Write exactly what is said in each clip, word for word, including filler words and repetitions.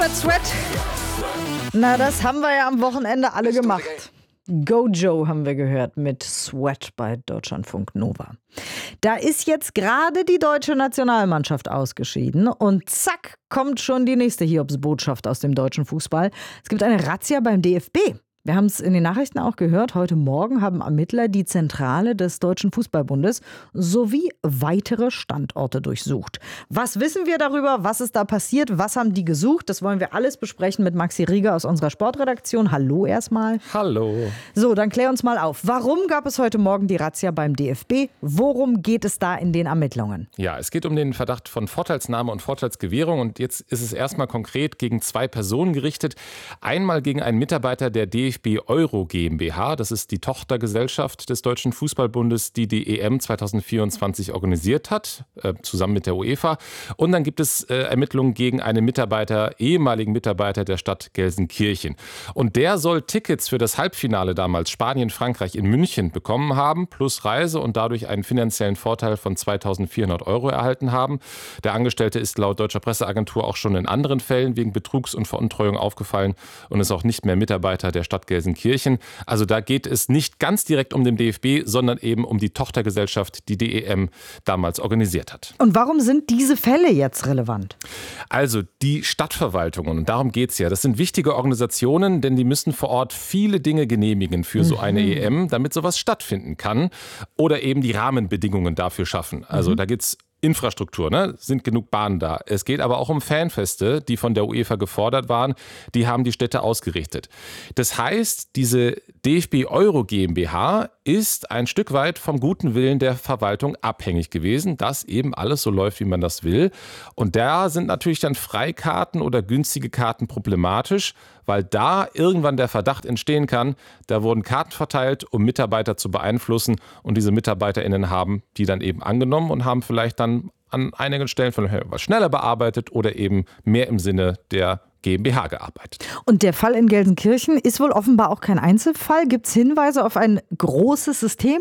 Sweat. Na, das haben wir ja am Wochenende alle gemacht. Go Joe haben wir gehört mit Sweat bei Deutschlandfunk Nova. Da ist jetzt gerade die deutsche Nationalmannschaft ausgeschieden und zack, kommt schon die nächste Hiobsbotschaft aus dem deutschen Fußball. Es gibt eine Razzia beim D F B. Wir haben es in den Nachrichten auch gehört. Heute Morgen haben Ermittler die Zentrale des Deutschen Fußballbundes sowie weitere Standorte durchsucht. Was wissen wir darüber? Was ist da passiert? Was haben die gesucht? Das wollen wir alles besprechen mit Maxi Rieger aus unserer Sportredaktion. Hallo erstmal. Hallo. So, dann klär uns mal auf. Warum gab es heute Morgen die Razzia beim D F B? Worum geht es da in den Ermittlungen? Ja, es geht um den Verdacht von Vorteilsnahme und Vorteilsgewährung. Und jetzt ist es erstmal konkret gegen zwei Personen gerichtet. Einmal gegen einen Mitarbeiter der D F B Euro GmbH. Das ist die Tochtergesellschaft des Deutschen Fußballbundes, die die E M zwanzig vierundzwanzig organisiert hat, äh, zusammen mit der UEFA. Und dann gibt es äh, Ermittlungen gegen einen Mitarbeiter, ehemaligen Mitarbeiter der Stadt Gelsenkirchen. Und der soll Tickets für das Halbfinale damals Spanien-Frankreich in München bekommen haben, plus Reise und dadurch einen finanziellen Vorteil von zweitausendvierhundert Euro erhalten haben. Der Angestellte ist laut deutscher Presseagentur auch schon in anderen Fällen wegen Betrugs und Veruntreuung aufgefallen und ist auch nicht mehr Mitarbeiter der Stadt Gelsenkirchen. Also da geht es nicht ganz direkt um den D F B, sondern eben um die Tochtergesellschaft, die die E M damals organisiert hat. Und warum sind diese Fälle jetzt relevant? Also die Stadtverwaltungen, und darum geht es ja, das sind wichtige Organisationen, denn die müssen vor Ort viele Dinge genehmigen für so eine mhm. E M, damit sowas stattfinden kann oder eben die Rahmenbedingungen dafür schaffen. Also mhm. da geht es Infrastruktur, ne? Sind genug Bahnen da. Es geht aber auch um Fanfeste, die von der UEFA gefordert waren. Die haben die Städte ausgerichtet. Das heißt, diese D F B Euro GmbH ist ein Stück weit vom guten Willen der Verwaltung abhängig gewesen, dass eben alles so läuft, wie man das will. Und da sind natürlich dann Freikarten oder günstige Karten problematisch, weil da irgendwann der Verdacht entstehen kann, da wurden Karten verteilt, um Mitarbeiter zu beeinflussen. Und diese MitarbeiterInnen haben die dann eben angenommen und haben vielleicht dann an einigen Stellen von was schneller bearbeitet oder eben mehr im Sinne der GmbH gearbeitet. Und der Fall in Gelsenkirchen ist wohl offenbar auch kein Einzelfall. Gibt es Hinweise auf ein großes System?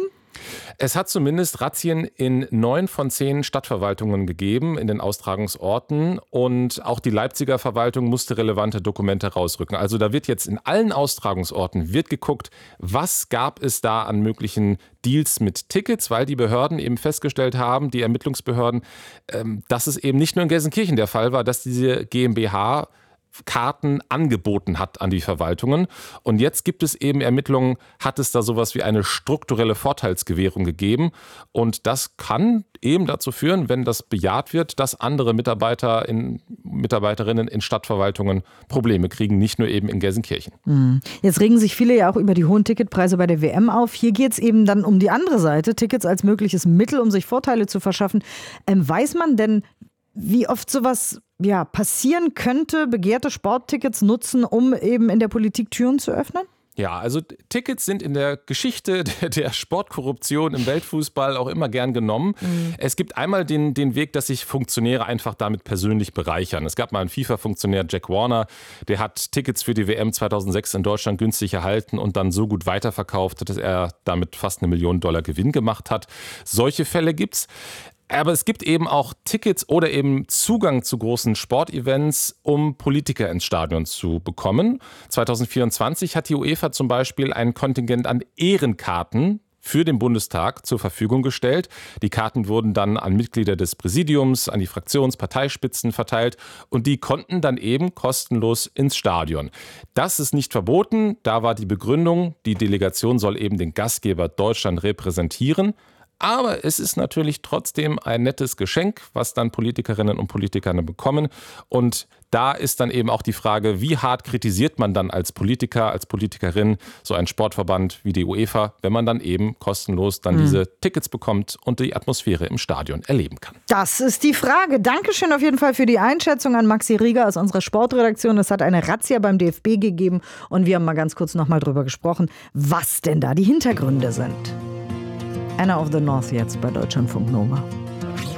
Es hat zumindest Razzien in neun von zehn Stadtverwaltungen gegeben, in den Austragungsorten. Und auch die Leipziger Verwaltung musste relevante Dokumente rausrücken. Also da wird jetzt in allen Austragungsorten wird geguckt, was gab es da an möglichen Deals mit Tickets, weil die Behörden eben festgestellt haben, die Ermittlungsbehörden, dass es eben nicht nur in Gelsenkirchen der Fall war, dass diese GmbH Karten angeboten hat an die Verwaltungen. Und jetzt gibt es eben Ermittlungen, hat es da sowas wie eine strukturelle Vorteilsgewährung gegeben. Und das kann eben dazu führen, wenn das bejaht wird, dass andere Mitarbeiter in, Mitarbeiterinnen in Stadtverwaltungen Probleme kriegen, nicht nur eben in Gelsenkirchen. Jetzt regen sich viele ja auch über die hohen Ticketpreise bei der W M auf. Hier geht es eben dann um die andere Seite, Tickets als mögliches Mittel, um sich Vorteile zu verschaffen. Ähm, weiß man denn, wie oft sowas ja, passieren könnte, begehrte Sporttickets nutzen, um eben in der Politik Türen zu öffnen? Ja, also Tickets sind in der Geschichte der, der Sportkorruption im Weltfußball auch immer gern genommen. Mhm. Es gibt einmal den, den Weg, dass sich Funktionäre einfach damit persönlich bereichern. Es gab mal einen FIFA-Funktionär, Jack Warner, der hat Tickets für die W M zweitausendsechs in Deutschland günstig erhalten und dann so gut weiterverkauft, dass er damit fast eine Million Dollar Gewinn gemacht hat. Solche Fälle gibt's. Aber es gibt eben auch Tickets oder eben Zugang zu großen Sportevents, um Politiker ins Stadion zu bekommen. zweitausendvierundzwanzig hat die UEFA zum Beispiel ein Kontingent an Ehrenkarten für den Bundestag zur Verfügung gestellt. Die Karten wurden dann an Mitglieder des Präsidiums, an die Fraktions-, Parteispitzen verteilt und die konnten dann eben kostenlos ins Stadion. Das ist nicht verboten. Da war die Begründung, die Delegation soll eben den Gastgeber Deutschland repräsentieren. Aber es ist natürlich trotzdem ein nettes Geschenk, was dann Politikerinnen und Politiker bekommen. Und da ist dann eben auch die Frage, wie hart kritisiert man dann als Politiker, als Politikerin so einen Sportverband wie die UEFA, wenn man dann eben kostenlos dann mhm. diese Tickets bekommt und die Atmosphäre im Stadion erleben kann. Das ist die Frage. Dankeschön auf jeden Fall für die Einschätzung an Maxi Rieger aus unserer Sportredaktion. Es hat eine Razzia beim D F B gegeben und wir haben mal ganz kurz noch mal drüber gesprochen, was denn da die Hintergründe sind. Anna of the North jetzt bei Deutschlandfunk Nova.